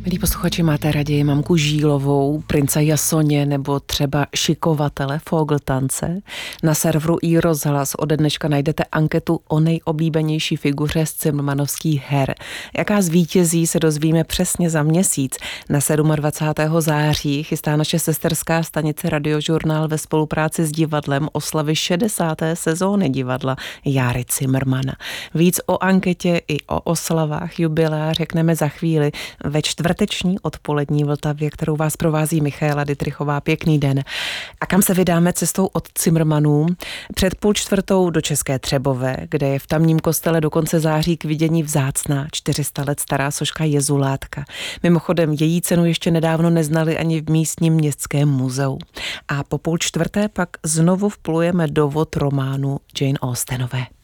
Milí posluchači, máte raději mamku Žílovou, prince Jasoně nebo třeba šikovatele Fogeltance? Na serveru iRozhlas ode dneška najdete anketu o nejoblíbenější figuře z cimrmanovských her. Jaká zvítězí, se dozvíme přesně za měsíc. Na 27. září chystá naše sesterská stanice Radiožurnál ve spolupráci s divadlem oslavy 60. sezóny divadla Járy Cimrmana. Víc o anketě i o oslavách jubilea řekneme za chvíli ve čtvrteční odpolední Vltavě, kterou vás provází Michaela Dittrichová. Pěkný den. A kam se vydáme cestou od Cimrmanů? Před 3:30 do České Třebové, kde je v tamním kostele do konce září k vidění vzácná 400 let stará soška Jezulátka. Mimochodem její cenu ještě nedávno neznali ani v místním městském muzeu. A po 3:30 pak znovu vplujeme do vod románu Jane Austenové.